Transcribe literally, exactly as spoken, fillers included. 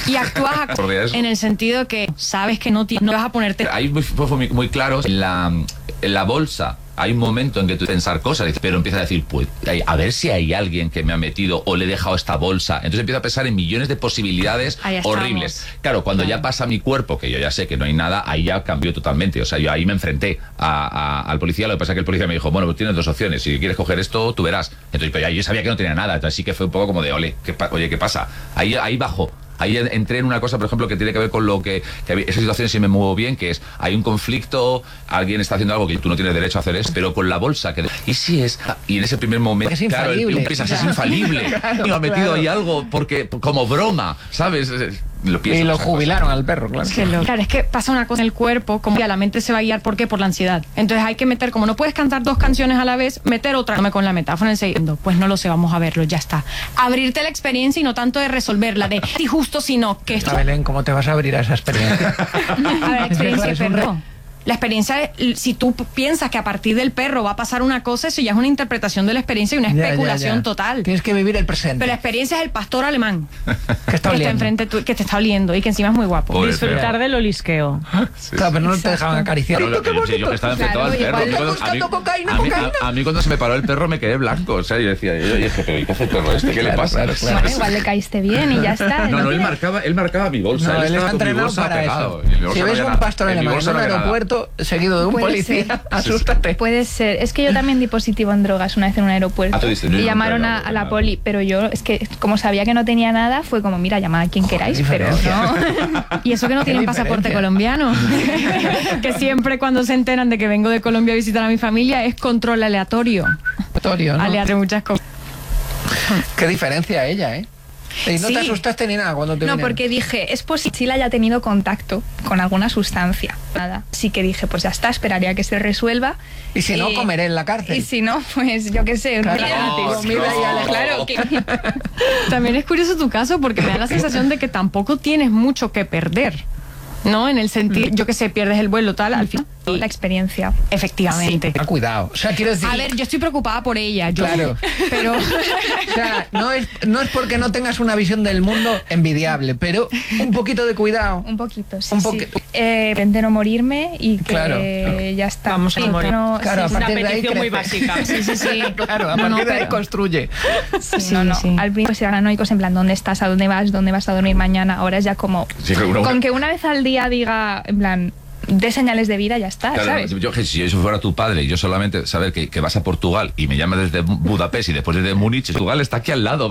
Y actúas a... en el sentido que sabes que no, no vas a ponerte... Ahí fue muy, muy claro, en la, en la bolsa hay un momento en que tú pensar cosas, pero empiezas a decir, pues, a ver si hay alguien que me ha metido o le he dejado esta bolsa. Entonces empiezo a pensar en millones de posibilidades horribles. Claro, cuando claro. ya pasa mi cuerpo, que yo ya sé que no hay nada, ahí ya cambió totalmente. O sea, yo ahí me enfrenté a, a, al policía. Lo que pasa es que el policía me dijo, bueno, pues tienes dos opciones. Si quieres coger esto, tú verás. Entonces, pero ya yo sabía que no tenía nada. Entonces sí que fue un poco como de, ole, ¿qué oye, ¿qué pasa? Ahí, ahí bajo. Ahí entré en una cosa, por ejemplo, que tiene que ver con lo que, que esa situación sí me muevo bien, que es, hay un conflicto, alguien está haciendo algo que tú no tienes derecho a hacer eso, pero con la bolsa, que ¿y si es? Y en ese primer momento, es claro, el tío piensa, es infalible, claro, y ha metido claro. ahí algo, porque como broma, ¿sabes? Lo pienso, y lo jubilaron al perro, claro. Es que lo, claro, es que pasa una cosa en el cuerpo, como que la mente se va a guiar, ¿por qué? Por la ansiedad. Entonces hay que meter, como no puedes cantar dos canciones a la vez, meter otra, con la metáfora en el segundo. Pues no lo sé, vamos a verlo, ya está. Abrirte la experiencia y no tanto de resolverla, de si justo, sino que esto... Belén, ¿cómo te vas a abrir a esa experiencia? A ver, experiencia de perro. La experiencia, si tú piensas que a partir del perro va a pasar una cosa, eso ya es una interpretación de la experiencia y una especulación ya, ya. total. Tienes que vivir el presente. Pero la experiencia es el pastor alemán que está, que está enfrente tu, que te está oliendo y que encima es muy guapo. Pobre Disfrutar feo. del olisqueo. Sí, claro, pero no Exacto. te dejaban acariciar. Claro, yo, yo, yo que estaba enfrentado al perro. A mí, cuando, cocaína, a, mí, a, a mí cuando se me paró el perro me quedé blanco. O sea, yo decía, yo dije, pero ¿y qué hace el perro este? ¿Qué claro, le pasa? Claro, claro. Bueno, igual le caíste bien y ya está. No, no, él marcaba, él marcaba mi bolsa. No, él, él está entrenado para eso. Si ves un pastor alemán en un aeropuerto seguido de un policía, asústate. Puede ser. Es que yo también di positivo en drogas una vez en un aeropuerto. Ah, dices, y llamaron a, a la poli, pero yo, es que como sabía que no tenía nada, fue como, mira, llamad a quien Joder, queráis, pero no. Y eso que no tienen pasaporte colombiano. Que siempre cuando se enteran de que vengo de Colombia a visitar a mi familia es control aleatorio. Aleatorio, ¿no? Aleatorio, muchas cosas. Qué diferencia ella, ¿eh? Y no sí. te asustaste ni nada cuando te No, vinieron. porque dije, es posible que sí haya tenido contacto con alguna sustancia. Nada. Así que dije, pues ya está, esperaría que se resuelva. Y si no, eh, comeré en la cárcel. Y si no, pues yo qué sé, claro. gratis. No, no. Claro que... También es curioso tu caso porque me da la sensación de que tampoco tienes mucho que perder, ¿no? En el sentido, yo que sé, pierdes el vuelo, tal, al final. La experiencia. Efectivamente. Sí. Cuidado. O sea, quiero decir... A ver, yo estoy preocupada por ella. Yo, claro. Pero... O sea, no es, no es porque no tengas una visión del mundo envidiable, pero un poquito de cuidado. Un poquito, sí. Un sí. poqu- Eh, de no morirme y que claro, claro. ya está. Vamos a sí, morir. No, claro, sí, a Una partir de ahí petición muy crece. básica. Sí, sí, sí. Claro, a No, partir no, de ahí pero- construye. Sí, Sí, no, no. sí. Al principio eran paranoicos en plan, ¿dónde estás? ¿A dónde vas? ¿Dónde vas a dormir mañana? Ahora es ya como... Sí, uno, con que una vez al día diga, en plan, de señales de vida, ya está, claro, ¿sabes? yo, si eso fuera tu padre y yo solamente saber que, que vas a Portugal y me llamas desde Budapest y después desde Múnich, Portugal está aquí al lado.